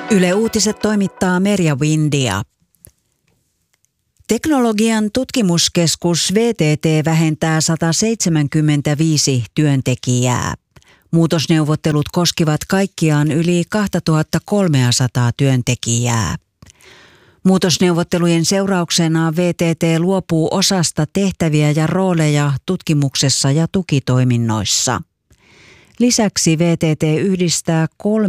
Yle Uutiset toimittaa Merja Windia. Teknologian tutkimuskeskus VTT vähentää 175 työntekijää. Muutosneuvottelut koskivat kaikkiaan yli 2300 työntekijää. Muutosneuvottelujen seurauksena VTT luopuu osasta tehtäviä ja rooleja tutkimuksessa ja tukitoiminnoissa. Lisäksi VTT yhdistää 3